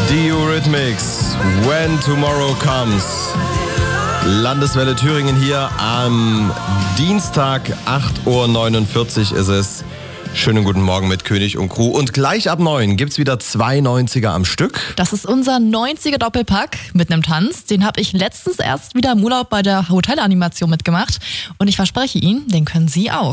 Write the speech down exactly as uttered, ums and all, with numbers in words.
Die Eurythmics, When Tomorrow Comes. Landeswelle Thüringen hier am Dienstag, acht Uhr neunundvierzig ist es. Schönen guten Morgen mit König und Crew. Und gleich ab neun gibt's wieder zwei neunziger am Stück. Das ist unser neunziger Doppelpack mit einem Tanz. Den habe ich letztens erst wieder im Urlaub bei der Hotelanimation mitgemacht. Und ich verspreche Ihnen, den können Sie auch.